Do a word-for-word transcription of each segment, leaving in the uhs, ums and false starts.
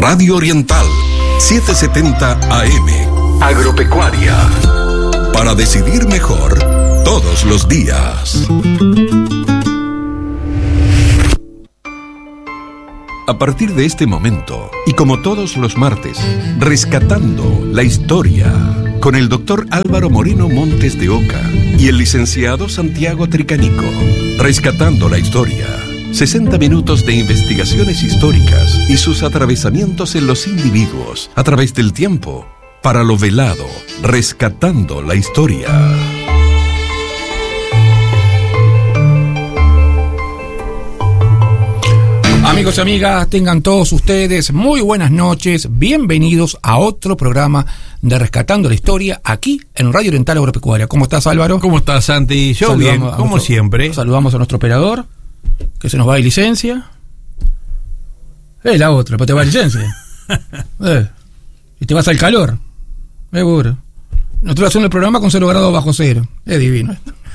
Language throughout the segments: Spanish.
Radio Oriental, setecientos setenta A M. Agropecuaria. Para decidir mejor todos los días. A partir de este momento, y como todos los martes, Rescatando la Historia, con el doctor Álvaro Moreno Montes de Oca y el licenciado Santiago Tricanico. Rescatando la Historia. sesenta minutos de investigaciones históricas y sus atravesamientos en los individuos a través del tiempo. Para lo velado, Rescatando la Historia. Amigos y amigas, tengan todos ustedes muy buenas noches. Bienvenidos a otro programa de Rescatando la Historia aquí en Radio Oriental Agropecuaria. ¿Cómo estás, Álvaro? ¿Cómo estás, Santi? Yo Saludamos bien, como nuestro, siempre. Saludamos a nuestro operador, que se nos va de licencia. Eh, la otra, pero te va de licencia. eh, y te vas al calor. Seguro. Nosotros hacemos el programa con cero grados bajo cero. Es divino.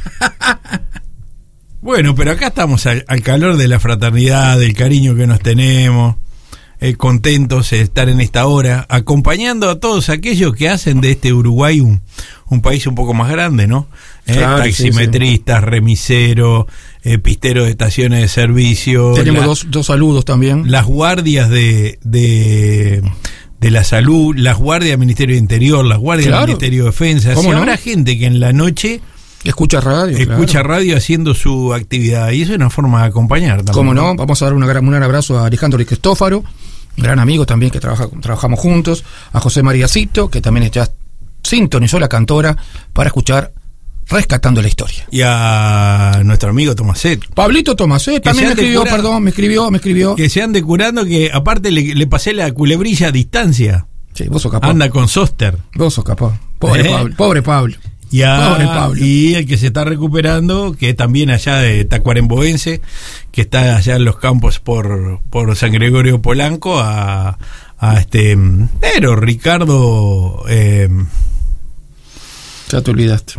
Bueno, pero acá estamos al, al calor de la fraternidad, del cariño que nos tenemos, eh, contentos de estar en esta hora, acompañando a todos aquellos que hacen de este Uruguay un, un país un poco más grande, ¿no? Eh, claro, taximetristas, sí, sí. remiseros, eh, pisteros de estaciones de servicio. Tenemos la, dos, dos saludos también. Las guardias de... de de la salud, las guardias del Ministerio de Interior, las guardias claro. del Ministerio de Defensa. Si no? habrá gente que en la noche escucha radio, escucha claro. radio haciendo su actividad, y eso es una forma de acompañar también. Cómo no, vamos a dar una gran, un gran abrazo a Alejandro Cristófaro, gran amigo también que trabaja, trabajamos juntos, a José María Cito, que también ya sintonizó la cantora para escuchar Rescatando la Historia. Y a nuestro amigo Tomaset. Pablito Tomaset también me escribió, curando, perdón, me escribió, me escribió. Que se ande curando, que aparte le, le pasé la culebrilla a distancia. Sí, vos sos capaz. Anda con Soster. Vos sos capaz. Pobre ¿Eh? Pablo, pobre Pablo. Y, a, pobre Pablo. Y el que se está recuperando, que también allá de Tacuaremboense, que está allá en los campos por, por San Gregorio Polanco, a, a este, pero Ricardo... Eh, ya te olvidaste.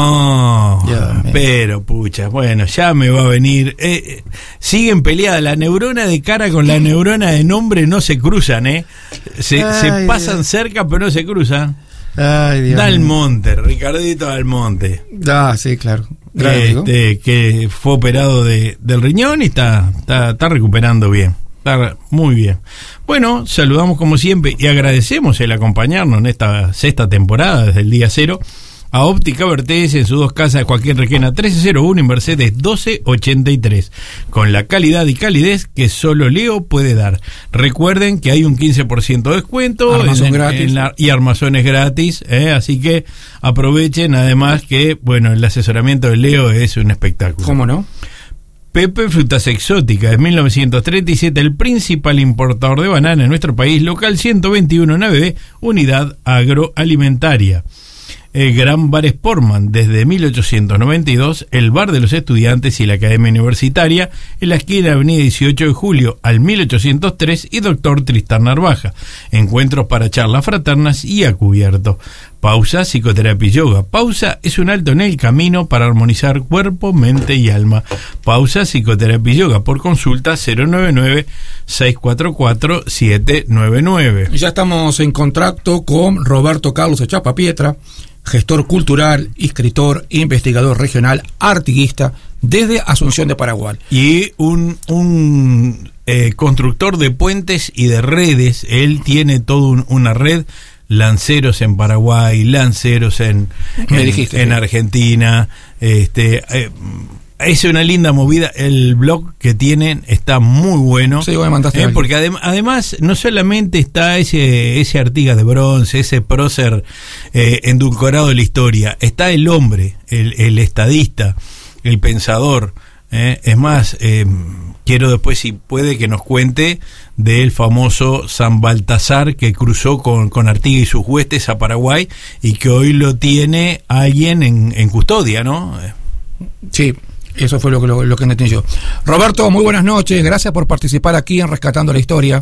No, ya, pero pucha, bueno, ya me va a venir. Eh, eh, siguen peleadas, la neurona de cara con la neurona de nombre no se cruzan, ¿eh? Se, Ay, se pasan Dios. cerca, pero no se cruzan. Ay, Dios. Dalmonte, Ricardito Dalmonte. Ah, sí, claro. Este, que fue operado de, del riñón y está, está, está recuperando bien. Está muy bien. Bueno, saludamos como siempre y agradecemos el acompañarnos en esta sexta temporada desde el día cero. A Óptica Vertés en sus dos casas de Joaquín Requena trece cero uno y Mercedes doce ochenta y tres, con la calidad y calidez que solo Leo puede dar. Recuerden que hay un quince por ciento de descuento armazón en, gratis. En la, y armazones gratis, ¿eh? Así que aprovechen, además que, bueno, el asesoramiento de Leo es un espectáculo. ¿Cómo no? Pepe Frutas Exóticas, de mil novecientos treinta y siete, el principal importador de banana en nuestro país, local ciento veintiuno en A B B, unidad agroalimentaria. El Gran Bar Sportman, desde mil ochocientos noventa y dos, el Bar de los Estudiantes y la Academia Universitaria, en la esquina de Avenida dieciocho de julio al mil ochocientos tres, y Doctor Tristán Narvaja. Encuentros para charlas fraternas y a cubierto. Pausa, psicoterapia y yoga. Pausa es un alto en el camino para armonizar cuerpo, mente y alma. Pausa, psicoterapia y yoga. Por consulta cero nueve nueve, seis cuatro cuatro, siete nueve nueve. Ya estamos en contacto con Roberto Carlos Echapa Pietra, gestor cultural, escritor, investigador regional, artiguista, desde Asunción de Paraguay. Y un, un eh, constructor de puentes y de redes. Él tiene toda un, una red, lanceros en Paraguay, lanceros en, Me en, dijiste, en sí. Argentina. Este, eh, es una linda movida. El blog que tienen está muy bueno. Sí, vos me mandaste eh, porque adem- además no solamente está ese ese Artigas de bronce, ese prócer eh, endulcorado de la historia, está el hombre, el, el estadista, el pensador. Eh, es más, eh, quiero después, si puede, que nos cuente del famoso San Baltasar que cruzó con, con Artigas y sus huestes a Paraguay y que hoy lo tiene alguien en, en custodia, ¿no? Sí, eso fue lo que, lo, lo que entendí yo. Roberto, muy buenas noches, gracias por participar aquí en Rescatando la Historia.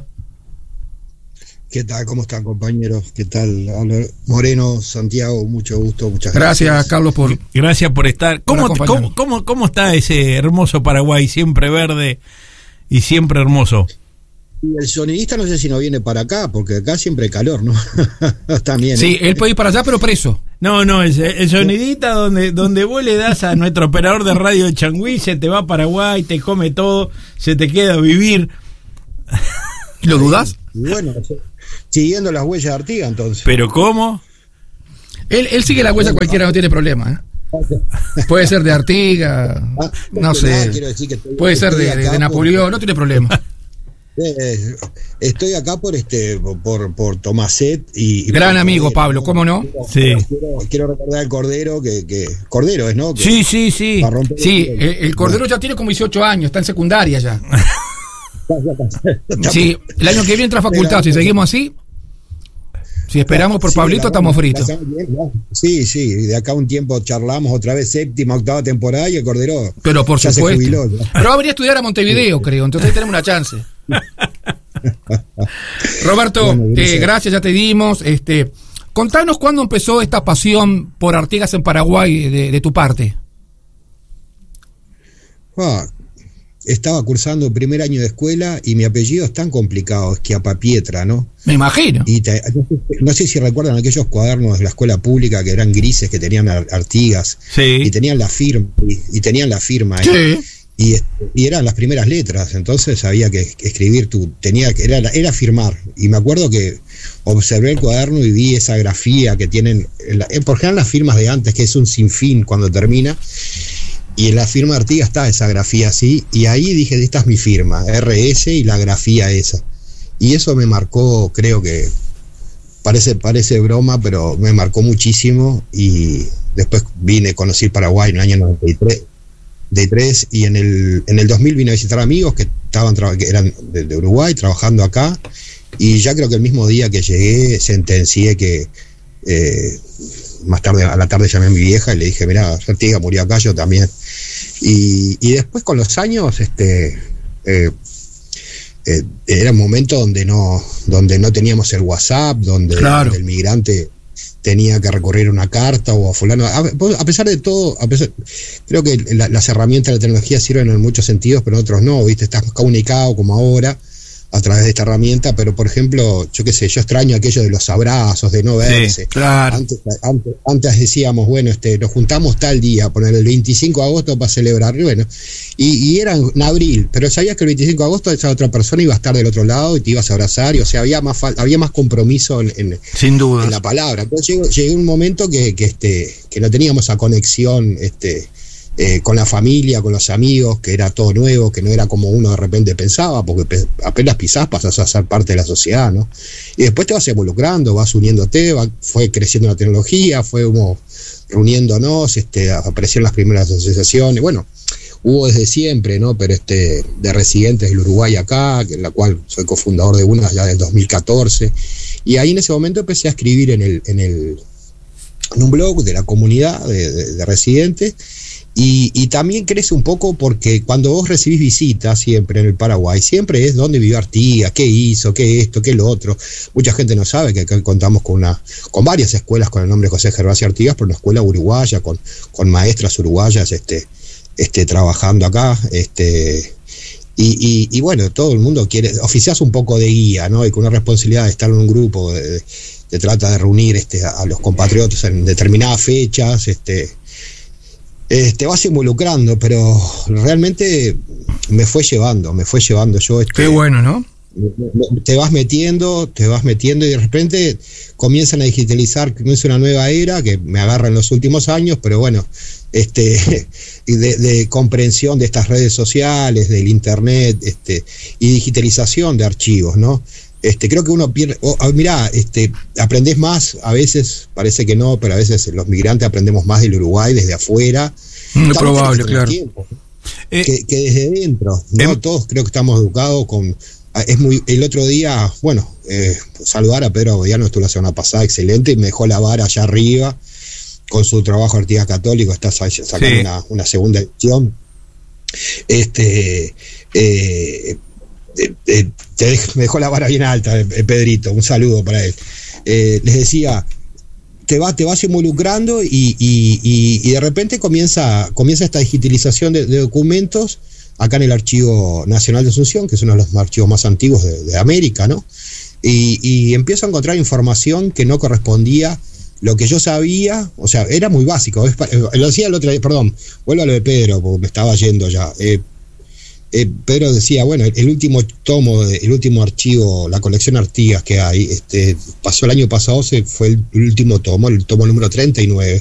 ¿Qué tal? ¿Cómo están, compañeros? ¿Qué tal? Moreno, Santiago, mucho gusto, muchas gracias. Gracias, Carlos, por... Gracias por estar. ¿Cómo, por cómo, cómo, ¿Cómo está ese hermoso Paraguay, siempre verde y siempre hermoso? Y el sonidista no sé si no viene para acá, porque acá siempre hay calor, ¿no? También. Sí, ¿eh? él puede ir para allá, pero preso. No, no, el, el sonidista donde, donde vos le das a nuestro operador de radio de Changüí, se te va a Paraguay, te come todo, se te queda a vivir. ¿Lo dudás? Y bueno, siguiendo las huellas de Artigas, entonces. ¿Pero cómo? Él, él sigue la huella cualquiera, no tiene problema, ¿eh? Puede ser de Artigas, no sé. Puede ser de, de, de Napoleón, no tiene problema. Eh, estoy acá por este por por Tomaset y, y gran por amigo Cordero, Pablo, ¿cómo no? Quiero, Sí. quiero, quiero recordar al Cordero que, que Cordero es, ¿no? Que, Sí, sí, sí. Sí, el, el Cordero ya tiene como dieciocho años, está en secundaria ya. Sí, el año que viene entra a facultad, si seguimos así, si esperamos por sí, Pablito, estamos fritos. Sí, sí, de acá un tiempo charlamos otra vez, séptima, octava temporada y el Cordero. Pero por ya supuesto. Se jubiló, ¿no? Pero va a venir a estudiar a Montevideo, creo, entonces ahí tenemos una chance. Roberto, Bueno, eh, gracias, ya te dimos. Este, contanos cuándo empezó esta pasión por Artigas en Paraguay de, de tu parte. Ah, estaba cursando primer año de escuela y mi apellido es tan complicado, es Schiappapiedra, ¿no? Me imagino. Y te, no sé si recuerdan aquellos cuadernos de la escuela pública que eran grises, que tenían Artigas, Sí. y tenían la firma, y, y tenían la firma ahí. Sí. Y, y eran las primeras letras, entonces había que escribir tu, tenía que, era, era firmar. Y me acuerdo que observé el cuaderno y vi esa grafía que tienen, la, por ejemplo las firmas de antes, que es un sinfín cuando termina, y en la firma de Artigas está esa grafía así, y ahí dije, esta es mi firma, R S y la grafía esa. Y eso me marcó, creo que, parece, parece broma, pero me marcó muchísimo, y después vine, conocí Paraguay en el año noventa y tres. De tres, y en el en el dos mil vine a visitar amigos que estaban que eran de, de Uruguay trabajando acá, y ya creo que el mismo día que llegué sentencié que eh, más tarde a la tarde llamé a mi vieja y le dije, mirá, Artigas murió acá, yo también. Y, y después con los años este eh, eh, era un momento donde no donde no teníamos el WhatsApp, donde, claro. donde el migrante tenía que recurrir a una carta o a fulano. A, a pesar de todo, a pesar, creo que la, las herramientas de la tecnología sirven en muchos sentidos, pero en otros no, ¿viste? Estás comunicado como ahora a través de esta herramienta, pero por ejemplo, yo qué sé, yo extraño aquello de los abrazos, de no verse. Sí, claro. Antes, antes, antes decíamos, bueno, este, nos juntamos tal día, poner el veinticinco de agosto para celebrar, y bueno, y, y era en abril, pero sabías que el veinticinco de agosto esa otra persona iba a estar del otro lado y te ibas a abrazar, y o sea, había más había más compromiso en, en, sin duda, en la palabra. Entonces llegó, llegó un momento que, que este que no teníamos esa conexión este Eh, con la familia, con los amigos, que era todo nuevo, que no era como uno de repente pensaba, porque pe- apenas pisás pasás a ser parte de la sociedad, ¿no? Y después te vas involucrando, vas uniéndote, va, fue creciendo la tecnología, fue como reuniéndonos, este, aparecieron las primeras asociaciones, bueno, hubo desde siempre, ¿no? Pero este, de residentes del Uruguay acá, en la cual soy cofundador de una ya del dos mil catorce, y ahí en ese momento empecé a escribir en el, en el, en un blog de la comunidad de, de, de residentes. Y, y también crece un poco porque cuando vos recibís visitas siempre en el Paraguay, siempre es dónde vivió Artigas, qué hizo, qué esto, qué lo otro. Mucha gente no sabe que acá contamos con una con varias escuelas con el nombre de José Gervasio Artigas, pero una escuela uruguaya, con, con maestras uruguayas este, este, trabajando acá. Este, y, y, y bueno, todo el mundo quiere, oficiás un poco de guía, ¿no? Y con una responsabilidad de estar en un grupo, de, de, de trata de reunir este, a, a los compatriotas en determinadas fechas, este... Eh, te vas involucrando, pero realmente me fue llevando, me fue llevando yo. Este, qué bueno, ¿no? Te vas metiendo, te vas metiendo y de repente comienzan a digitalizar, comienza una nueva era que me agarra en los últimos años, pero bueno, este, de, de comprensión de estas redes sociales, del internet, este, y digitalización de archivos, ¿no? Este, creo que uno pierde, oh, mirá, este, aprendés más, a veces parece que no, pero a veces los migrantes aprendemos más del Uruguay desde afuera. Muy probable, claro. Tiempo, Eh, que, que desde dentro, ¿no? em, Todos creo que estamos educados con... Es muy, el otro día, bueno, eh, saludar a Pedro Agodiano, estuvo la semana pasada, excelente, y me dejó la vara allá arriba con su trabajo Artigas Católico, está sacando Sí. una, una segunda edición. Este... Eh, Eh, eh, te dej, me dejó la vara bien alta, eh, Pedrito, un saludo para él. Eh, les decía, te, va, te vas involucrando y, y, y, y de repente comienza, comienza esta digitalización de, de documentos acá en el Archivo Nacional de Asunción, que es uno de los archivos más antiguos de, de América, ¿no? Y, y empiezo a encontrar información que no correspondía lo que yo sabía, o sea, era muy básico. Es, lo decía el otro día, perdón, vuelvo a lo de Pedro, porque me estaba yendo ya. Eh, eh, Pedro decía, bueno, el, el último tomo, el último archivo, la colección Artigas que hay, este, pasó el año pasado, se fue el, el último tomo, el tomo número treinta y nueve.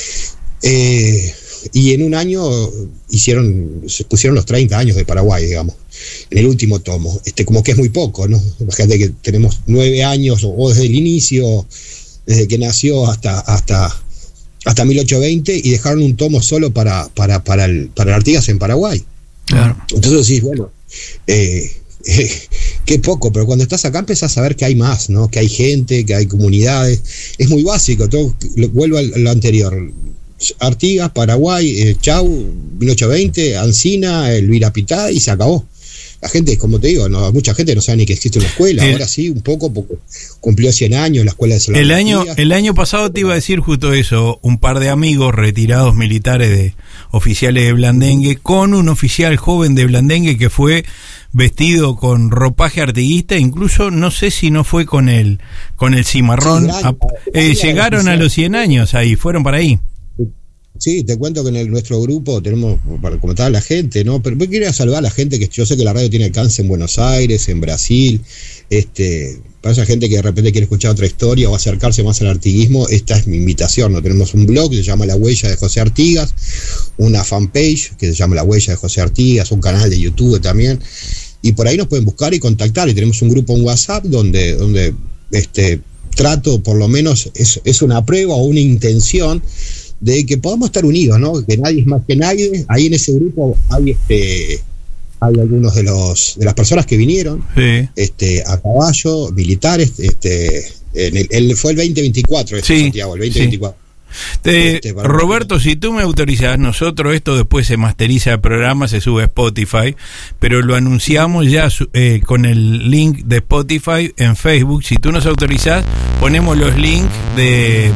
Eh, y en un año hicieron, se pusieron los treinta años de Paraguay, digamos, en el último tomo. Este, como que es muy poco, ¿no? Imagínate que tenemos nueve años, o, o desde el inicio, desde que nació hasta hasta hasta mil ochocientos veinte, y dejaron un tomo solo para para para el para el Artigas en Paraguay. Claro. Entonces decís, bueno, eh, eh, qué poco, pero cuando estás acá empezás a ver que hay más, ¿no? Que hay gente, que hay comunidades. Es muy básico, todo, vuelvo a lo anterior. Artigas, Paraguay, eh, Chau, mil ochocientos veinte, Ancina, Elvira Pitá, y se acabó. La gente, como te digo, no, mucha gente no sabe ni que existe una escuela. El, ahora sí, un poco, porque cumplió cien años la escuela de Salvador. El año, el año pasado te iba a decir justo eso, un par de amigos retirados militares de oficiales de Blandengue, con un oficial joven de Blandengue que fue vestido con ropaje artiguista, incluso no sé si no fue con el, con el cimarrón. Sí, a, eh, llegaron a los cien años ahí, fueron para ahí. Sí, te cuento que en el, nuestro grupo tenemos, para comentar a la gente, ¿no? Pero yo quería salvar a la gente, que yo sé que la radio tiene alcance en Buenos Aires, en Brasil, este, para esa gente que de repente quiere escuchar otra historia o acercarse más al artiguismo, esta es mi invitación, ¿no? Tenemos un blog que se llama La Huella de José Artigas, una fanpage que se llama La Huella de José Artigas, un canal de YouTube también, y por ahí nos pueden buscar y contactar, y tenemos un grupo en WhatsApp donde, donde este, trato, por lo menos, es, es una prueba o una intención de que podamos estar unidos, ¿no? Que nadie es más que nadie. Ahí en ese grupo hay este hay algunos de los de las personas que vinieron, sí, este a caballo, militares, este en el, el fue el veinte veinticuatro, este, sí, Santiago, el veinte veinticuatro. Sí. Te, este, Roberto, si tú me autorizas, nosotros esto después se masteriza el programa, se sube a Spotify, pero lo anunciamos ya eh, con el link de Spotify en Facebook. Si tú nos autorizas, ponemos los links de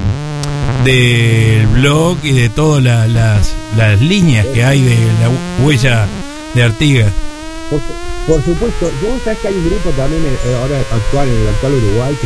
del blog y de todas la, las, las líneas que hay de la huella de Artigas. Por, por supuesto, yo sabes que hay un grupo también eh, ahora actual, en el actual Uruguay, que